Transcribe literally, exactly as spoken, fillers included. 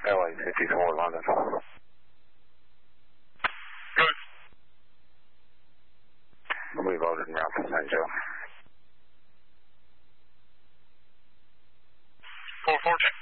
L A fifty-four, London. Good. We loaded and route to Saint Joe. four four ten.